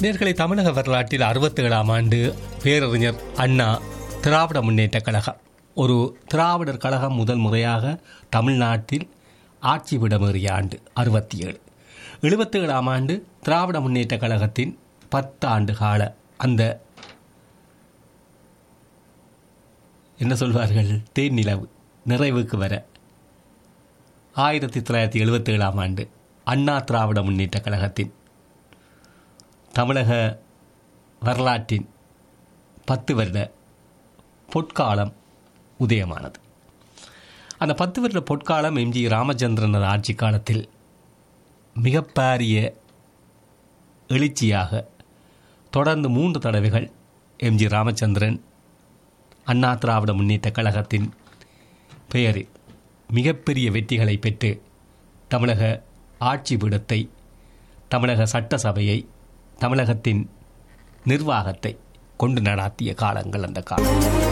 நேர்களை தமிழக வரலாற்றில் 67ஆம் ஆண்டு பேரறிஞர் அண்ணா திராவிட முன்னேற்ற கழகம், ஒரு திராவிடர் கழகம் முதல் முறையாக தமிழ்நாட்டில் ஆட்சி விடமேறிய ஆண்டு 67. 77ஆம் ஆண்டு திராவிட முன்னேற்ற கழகத்தின் 10 ஆண்டு கால அந்த என்ன சொல்வார்கள் தேன் நிலவு நிறைவுக்கு வர 1977ஆம் ஆண்டு அண்ணா திராவிட முன்னேற்ற கழகத்தின் தமிழக வரலாற்றின் 10 வருட பொற்காலம் உதயமானது. அந்த 10 வருட பொற்காலம் எம்ஜி ராமச்சந்திரன் ஆட்சி காலத்தில் மிகப்பெரிய எழுச்சியாக தொடர்ந்து 3 தடவைகள் எம்ஜி ராமச்சந்திரன் அண்ணா திராவிட முன்னேற்ற கழகத்தின் பெயரில் மிகப்பெரிய வெற்றிகளை பெற்று தமிழக ஆட்சி பீடத்தை, தமிழக சட்டசபையை, தமிழகத்தின் நிர்வாகத்தை கொண்டு நடாத்திய காலங்கள் அந்த காலம்.